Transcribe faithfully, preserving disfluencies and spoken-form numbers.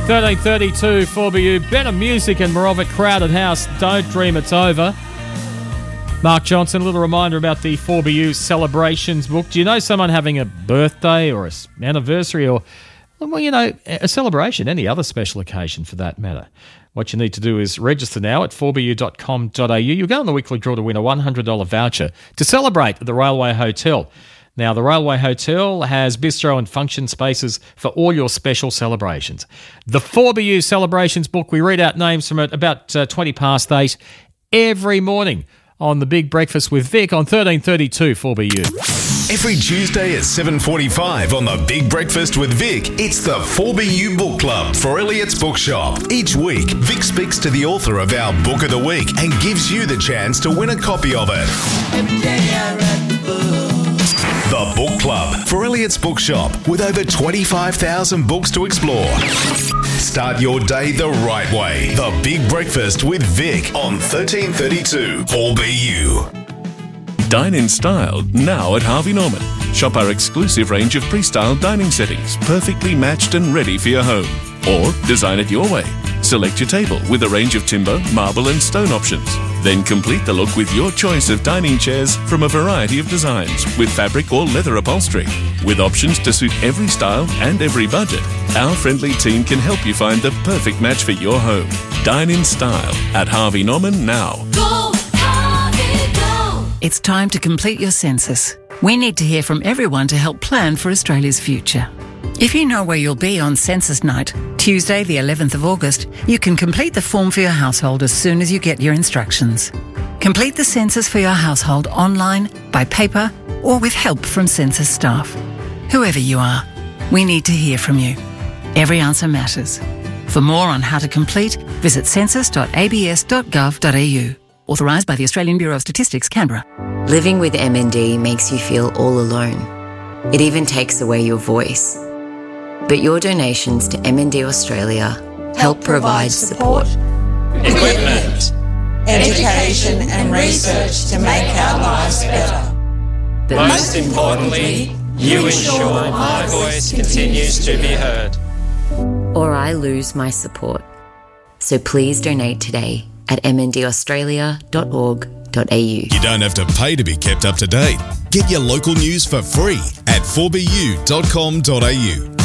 thirteen thirty-two four B U. Better music and more of it. Crowded House. Don't dream it's over. Mark Johnson, a little reminder about the four B U celebrations book. Do you know someone having a birthday or an anniversary or, well, you know, a celebration, any other special occasion for that matter? What you need to do is register now at four b u dot com dot a u. You'll go on the weekly draw to win a one hundred dollars voucher to celebrate at the Railway Hotel. Now, the Railway Hotel has bistro and function spaces for all your special celebrations. The four B U Celebrations book, we read out names from it about uh, twenty past eight every morning on The Big Breakfast with Vic on thirteen thirty-two four B U. Every Tuesday at seven forty-five on The Big Breakfast with Vic, it's the four B U Book Club for Elliot's Bookshop. Each week, Vic speaks to the author of our Book of the Week and gives you the chance to win a copy of it. Every day I read the book. The Book Club for Elliot's Bookshop with over twenty-five thousand books to explore. Start your day the right way. The Big Breakfast with Vic on thirteen thirty-two four B U. Dine in style now at Harvey Norman. Shop our exclusive range of pre-styled dining settings, perfectly matched and ready for your home. Or design it your way. Select your table with a range of timber, marble and stone options. Then complete the look with your choice of dining chairs from a variety of designs with fabric or leather upholstery. With options to suit every style and every budget, our friendly team can help you find the perfect match for your home. Dine in style at Harvey Norman now. Go, Harvey, go! It's time to complete your census. We need to hear from everyone to help plan for Australia's future. If you know where you'll be on Census Night, Tuesday the eleventh of August, you can complete the form for your household as soon as you get your instructions. Complete the census for your household online, by paper, or with help from census staff. Whoever you are, we need to hear from you. Every answer matters. For more on how to complete, visit census dot a b s dot gov dot a u. Authorised by the Australian Bureau of Statistics, Canberra. Living with M N D makes you feel all alone. It even takes away your voice. But your donations to M N D Australia help, help provide support, equipment, education and research to make our lives better. But most importantly, you ensure my voice continues to be heard. Or I lose my support. So please donate today at m n d australia dot org dot a u. You don't have to pay to be kept up to date. Get your local news for free at four b u dot com dot a u.